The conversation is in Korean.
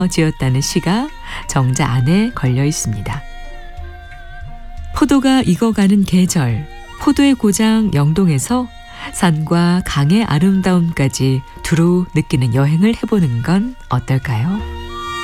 지었다는 시가 정자 안에 걸려 있습니다. 포도가 익어가는 계절, 포도의 고장 영동에서 산과 강의 아름다움까지 두루 느끼는 여행을 해보는 건 어떨까요?